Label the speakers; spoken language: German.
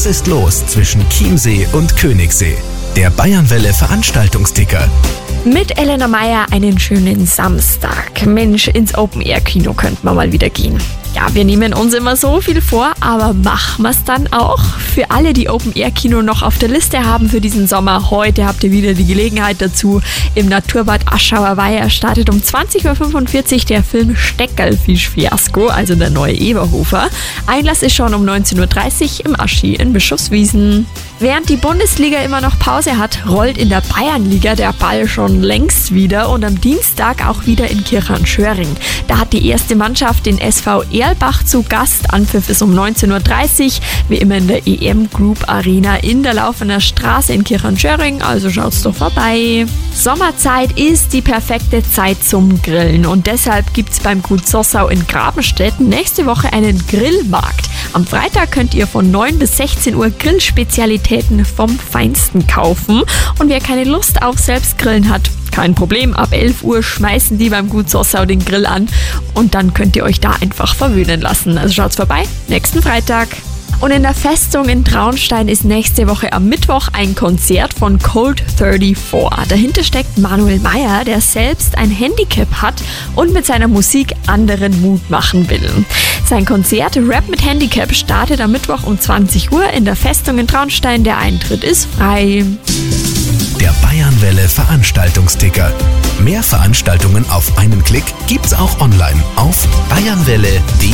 Speaker 1: Was ist los zwischen Chiemsee und Königssee? Der Bayernwelle Veranstaltungsticker.
Speaker 2: Mit Elena Meyer einen schönen Samstag. Mensch, ins Open-Air-Kino könnte man mal wieder gehen. Ja, wir nehmen uns immer so viel vor, aber machen wir es dann auch? Für alle, die Open-Air-Kino noch auf der Liste haben für diesen Sommer, heute habt ihr wieder die Gelegenheit dazu. Im Naturbad Aschauer Weiher startet um 20.45 Uhr der Film Steckerlfisch-Fiasko, also der neue Eberhofer. Einlass ist schon um 19.30 Uhr im Aschi in Bischofswiesen. Während die Bundesliga immer noch Pause hat, rollt in der Bayernliga der Ball schon längst wieder und am Dienstag auch wieder in Kirchhahn-Schöring. Da hat die erste Mannschaft den SV Erlbach zu Gast. Anpfiff ist um 19.30 Uhr, wie immer in der EM Group Arena in der Laufener Straße in Kirchhahn-Schöring, also schaut's doch vorbei. Sommerzeit ist die perfekte Zeit zum Grillen und deshalb gibt's beim Gut Sossau in Grabenstedt nächste Woche einen Grillmarkt. Am Freitag könnt ihr von 9 bis 16 Uhr Grillspezialitäten vom Feinsten kaufen. Und wer keine Lust auf Selbstgrillen hat, kein Problem. Ab 11 Uhr schmeißen die beim Gut Sossau den Grill an und dann könnt ihr euch da einfach verwöhnen lassen. Also schaut's vorbei, nächsten Freitag. Und in der Festung in Traunstein ist nächste Woche am Mittwoch ein Konzert von Cold 34. Dahinter steckt Manuel Meyer, der selbst ein Handicap hat und mit seiner Musik anderen Mut machen will. Sein Konzert Rap mit Handicap startet am Mittwoch um 20 Uhr in der Festung in Traunstein. Der Eintritt ist frei.
Speaker 1: Der Bayernwelle Veranstaltungsticker. Mehr Veranstaltungen auf einen Klick gibt's auch online auf bayernwelle.de.